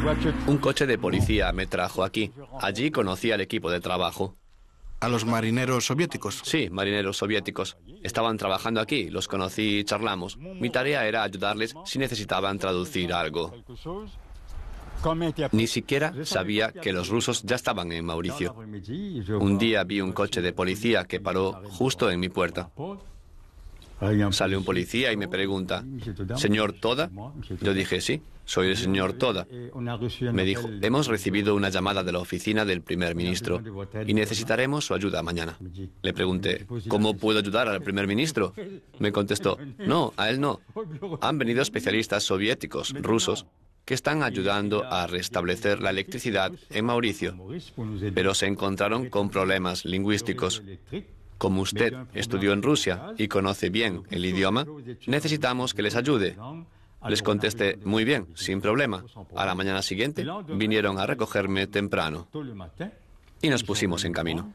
Un coche de policía me trajo aquí. Allí conocí al equipo de trabajo. ¿A los marineros soviéticos? Sí, marineros soviéticos. Estaban trabajando aquí, los conocí y charlamos. Mi tarea era ayudarles si necesitaban traducir algo. Ni siquiera sabía que los rusos ya estaban en Mauricio. Un día vi un coche de policía que paró justo en mi puerta. Sale un policía y me pregunta, ¿Señor Toda? Yo dije, sí, soy el señor Toda. Me dijo, hemos recibido una llamada de la oficina del primer ministro y necesitaremos su ayuda mañana. Le pregunté, ¿cómo puedo ayudar al primer ministro? Me contestó, no, a él no. Han venido especialistas soviéticos, rusos, que están ayudando a restablecer la electricidad en Mauricio, pero se encontraron con problemas lingüísticos. Como usted estudió en Rusia y conoce bien el idioma, necesitamos que les ayude. Les contesté, muy bien, sin problema. A la mañana siguiente vinieron a recogerme temprano y nos pusimos en camino.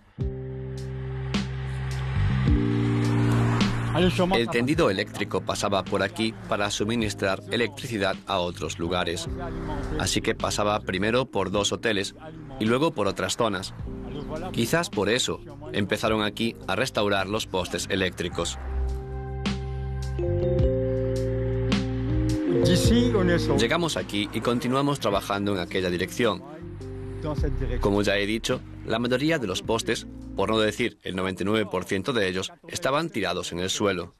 El tendido eléctrico pasaba por aquí para suministrar electricidad a otros lugares. Así que pasaba primero por 2 hoteles y luego por otras zonas. Quizás por eso empezaron aquí a restaurar los postes eléctricos. Llegamos aquí y continuamos trabajando en aquella dirección. Como ya he dicho, la mayoría de los postes, por no decir el 99% de ellos, estaban tirados en el suelo.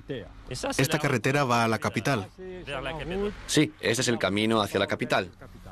¿Esta carretera va a la capital? Sí, este es el camino hacia la capital.